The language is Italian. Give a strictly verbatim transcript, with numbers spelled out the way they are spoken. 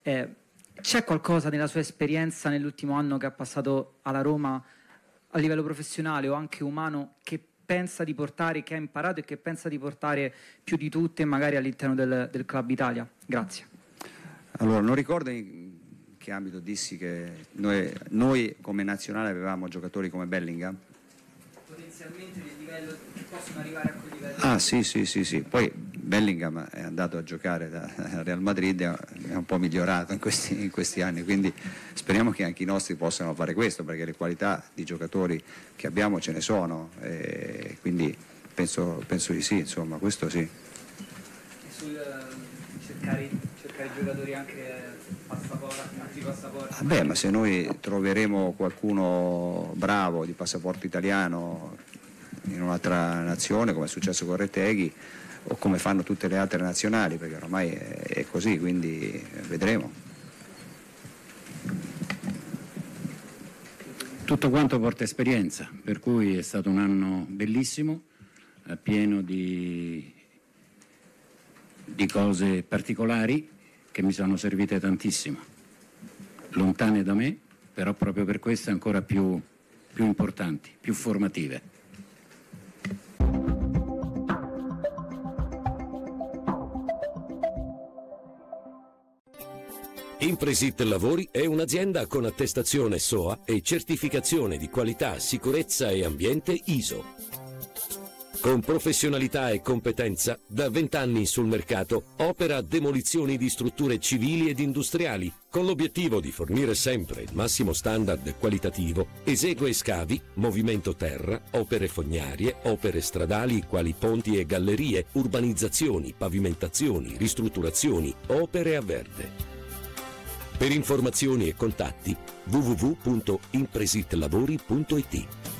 Eh, c'è qualcosa nella sua esperienza nell'ultimo anno che ha passato alla Roma a livello professionale o anche umano che pensa di portare, che ha imparato e che pensa di portare più di tutte magari all'interno del, del Club Italia? Grazie. Allora, non ricordo in che ambito dissi che noi, noi come nazionale avevamo giocatori come Bellingham? Potenzialmente del livello che possono arrivare a quel livello. Ah sì sì sì sì, poi Bellingham è andato a giocare da Real Madrid, è un po' migliorato in questi, in questi anni, quindi speriamo che anche i nostri possano fare questo, perché le qualità di giocatori che abbiamo ce ne sono, e quindi penso, penso di sì, insomma, questo sì. E sul uh, cercare, cercare giocatori anche passaporti, altri passaporti? Vabbè, ma se noi troveremo qualcuno bravo di passaporto italiano in un'altra nazione, come è successo con Retegui, o come fanno tutte le altre nazionali, perché ormai è, è così, quindi vedremo. Tutto quanto porta esperienza, per cui è stato un anno bellissimo, pieno di, di cose particolari che mi sono servite tantissimo, lontane da me, però proprio per questo ancora più, più importanti, più formative. Impresit Lavori è un'azienda con attestazione S O A e certificazione di qualità, sicurezza e ambiente I S O. Con professionalità e competenza, da vent'anni sul mercato, opera demolizioni di strutture civili ed industriali, con l'obiettivo di fornire sempre il massimo standard qualitativo, esegue scavi, movimento terra, opere fognarie, opere stradali quali ponti e gallerie, urbanizzazioni, pavimentazioni, ristrutturazioni, opere a verde. Per informazioni e contatti w w w punto impresitlavori punto i t.